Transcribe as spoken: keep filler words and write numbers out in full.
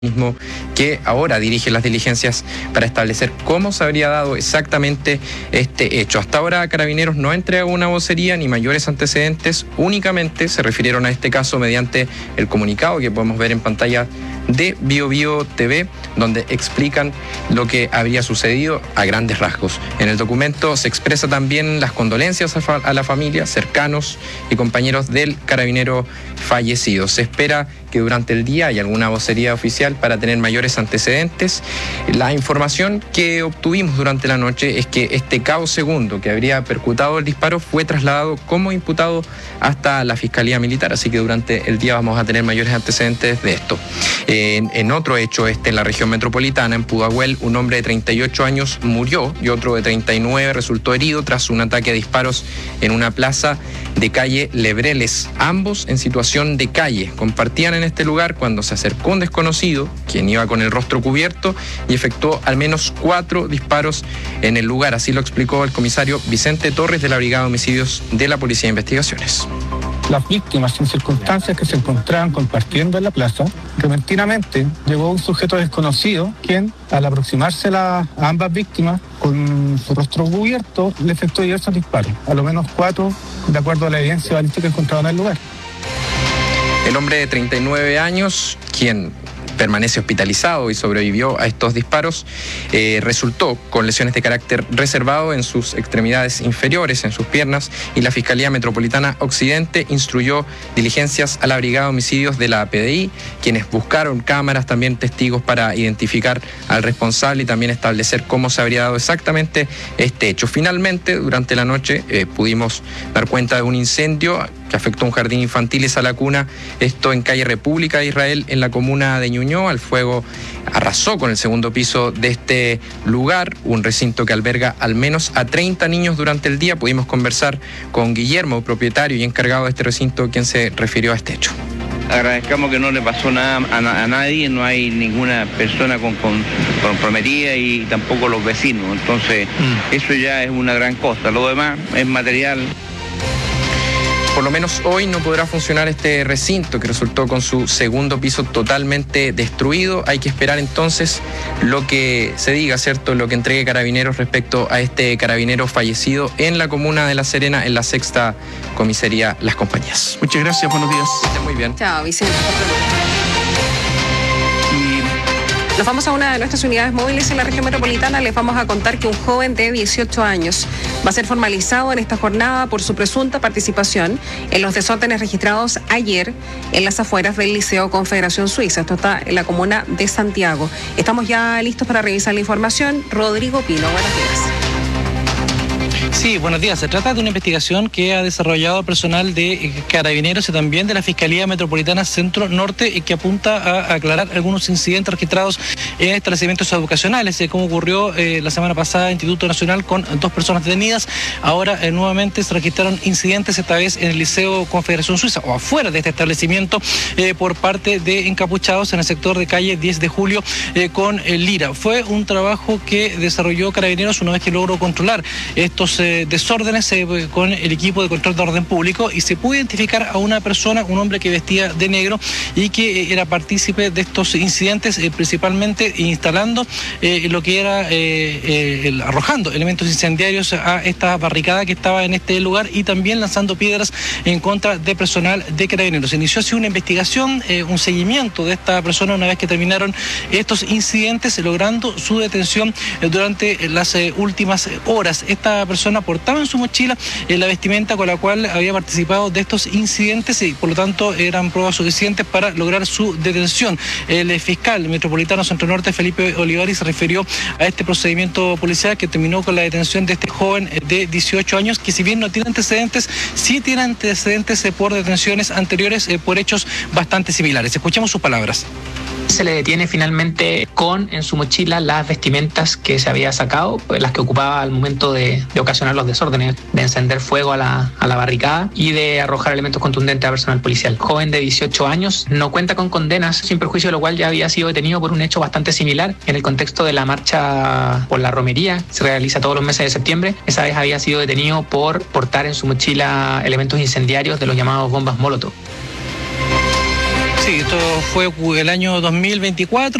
mismo que ahora dirige las diligencias para establecer cómo se habría dado exactamente este hecho. Hasta ahora Carabineros no ha entregado una vocería ni mayores antecedentes, únicamente se refirieron a este caso mediante el comunicado que podemos ver en pantalla de Bio Bio T V, donde explican lo que habría sucedido a grandes rasgos. En el documento se expresa también las condolencias a, fa a la familia, cercanos y compañeros del carabinero fallecido. Se espera que durante el día haya alguna vocería oficial para tener mayores antecedentes. La información que obtuvimos durante la noche es que este cabo segundo que habría percutado el disparo fue trasladado como imputado hasta la Fiscalía Militar, así que durante el día vamos a tener mayores antecedentes de esto. En, en otro hecho, este en la región metropolitana, en Pudahuel, un hombre de treinta y ocho años murió y otro de treinta y nueve resultó herido tras un ataque a disparos en una plaza de calle Lebreles, ambos en situación de calle. Compartían en este lugar cuando se acercó un desconocido, quien iba con el rostro cubierto, y efectuó al menos cuatro disparos en el lugar. Así lo explicó el comisario Vicente Torres de la Brigada de Homicidios de la Policía de Investigaciones. Las víctimas, en circunstancias que se encontraban compartiendo en la plaza, repentinamente llegó un sujeto desconocido, quien, al aproximarse a, la, a ambas víctimas con su rostro cubierto, le efectuó diversos disparos, a lo menos cuatro, de acuerdo a la evidencia balística encontrada en el lugar. El hombre de treinta y nueve años, quien permanece hospitalizado y sobrevivió a estos disparos, eh, resultó con lesiones de carácter reservado en sus extremidades inferiores, en sus piernas, y la Fiscalía Metropolitana Occidente instruyó diligencias a la Brigada de Homicidios de la P D I, quienes buscaron cámaras, también testigos para identificar al responsable y también establecer cómo se habría dado exactamente este hecho. Finalmente, durante la noche eh, pudimos dar cuenta de un incendio que afectó un jardín infantil y sala cuna, esto en calle República de Israel, en la comuna de Ñuñoa. El fuego arrasó con el segundo piso de este lugar, un recinto que alberga al menos a treinta niños durante el día. Pudimos conversar con Guillermo, propietario y encargado de este recinto, quien se refirió a este hecho. Agradezcamos que no le pasó nada a, a nadie, no hay ninguna persona con, con, comprometida y tampoco los vecinos, entonces mm. eso ya es una gran cosa. Lo demás es material. Por lo menos hoy no podrá funcionar este recinto que resultó con su segundo piso totalmente destruido. Hay que esperar entonces lo que se diga, ¿cierto? Lo que entregue Carabineros respecto a este carabinero fallecido en la comuna de La Serena, en la sexta comisaría Las Compañías. Muchas gracias, buenos días. Muy bien. Chao, Vicente. Nos vamos a una de nuestras unidades móviles en la región metropolitana. Les vamos a contar que un joven de dieciocho años va a ser formalizado en esta jornada por su presunta participación en los desórdenes registrados ayer en las afueras del Liceo Confederación Suiza. Esto está en la comuna de Santiago. Estamos ya listos para revisar la información. Rodrigo Pino, buenos días. Sí, buenos días. Se trata de una investigación que ha desarrollado personal de Carabineros y también de la Fiscalía Metropolitana Centro Norte, y que apunta a aclarar algunos incidentes registrados en establecimientos educacionales, eh, como ocurrió eh, la semana pasada en Instituto Nacional con dos personas detenidas. Ahora eh, nuevamente se registraron incidentes, esta vez en el Liceo Confederación Suiza o afuera de este establecimiento, eh, por parte de encapuchados en el sector de calle diez de julio eh, con el Lira. Fue un trabajo que desarrolló Carabineros una vez que logró controlar estos eh, desórdenes eh, con el equipo de control de orden público, y se pudo identificar a una persona, un hombre que vestía de negro y que eh, era partícipe de estos incidentes, eh, principalmente instalando eh, lo que era eh, eh, el, arrojando elementos incendiarios a esta barricada que estaba en este lugar, y también lanzando piedras en contra de personal de Carabineros. Se inició así una investigación, eh, un seguimiento de esta persona una vez que terminaron estos incidentes, logrando su detención eh, durante las eh, últimas horas. Esta persona portaba en su mochila eh, la vestimenta con la cual había participado de estos incidentes, y por lo tanto eran pruebas suficientes para lograr su detención. El eh, fiscal metropolitano Centro Norte, Felipe Olivari, se refirió a este procedimiento policial que terminó con la detención de este joven eh, de dieciocho años, que si bien no tiene antecedentes, sí tiene antecedentes eh, por detenciones anteriores eh, por hechos bastante similares. Escuchemos sus palabras. Se le detiene finalmente con en su mochila las vestimentas que se había sacado, pues las que ocupaba al momento de, de ocasionar los desórdenes, de encender fuego a la, a la barricada y de arrojar elementos contundentes a personal policial. Joven de dieciocho años, no cuenta con condenas, sin perjuicio de lo cual ya había sido detenido por un hecho bastante similar en el contexto de la marcha por la romería, se realiza todos los meses de septiembre. Esa vez había sido detenido por portar en su mochila elementos incendiarios de los llamados bombas Molotov. Sí, esto fue el año dos mil veinticuatro.